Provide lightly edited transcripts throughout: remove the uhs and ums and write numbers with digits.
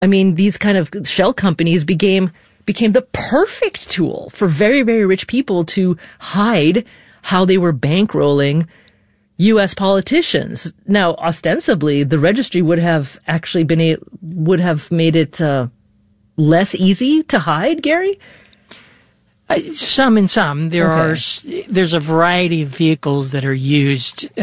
I mean, these kind of shell companies became the perfect tool for very, very rich people to hide how they were bankrolling U.S. politicians. Now, ostensibly, the registry would have actually made it less easy to hide, Gary? Some and some. There's a variety of vehicles that are used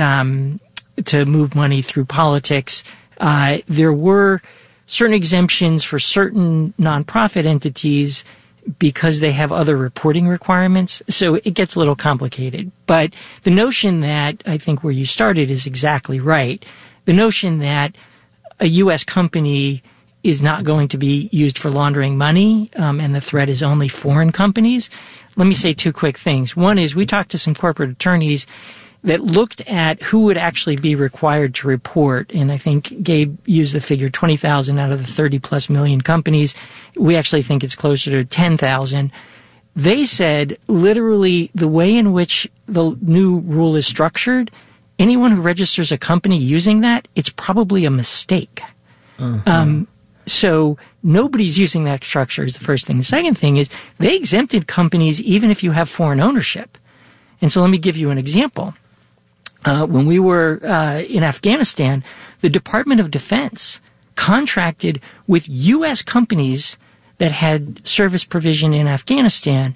to move money through politics. There were certain exemptions for certain nonprofit entities because they have other reporting requirements. So it gets a little complicated. But the notion that I think where you started is exactly right. The notion that a U.S. company is not going to be used for laundering money, and the threat is only foreign companies. Let me say two quick things. One is we talked to some corporate attorneys that looked at who would actually be required to report. And I think Gabe used the figure 20,000 out of the 30 plus million companies. We actually think it's closer to 10,000. They said literally the way in which the new rule is structured, anyone who registers a company using that, it's probably a mistake. Mm-hmm. So nobody's using that structure is the first thing. The second thing is they exempted companies even if you have foreign ownership. And so let me give you an example. When we were in Afghanistan, the Department of Defense contracted with U.S. companies that had service provision in Afghanistan,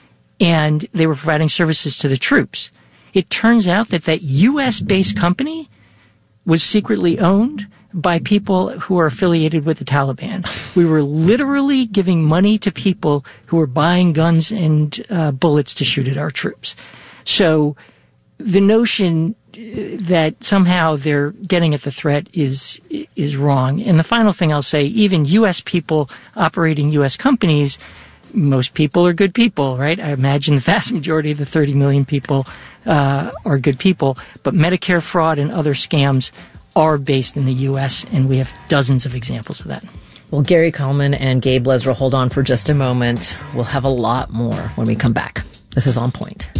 and they were providing services to the troops. It turns out that U.S.-based company was secretly owned by people who are affiliated with the Taliban. We were literally giving money to people who were buying guns and bullets to shoot at our troops. So the notion that somehow they're getting at the threat is wrong. And the final thing I'll say, even U.S. people operating U.S. companies, most people are good people, right? I imagine the vast majority of the 30 million people are good people. But Medicare fraud and other scams are based in the U.S., and we have dozens of examples of that. Well, Gary Coleman and Gabe Lesra, hold on for just a moment. We'll have a lot more when we come back. This is On Point.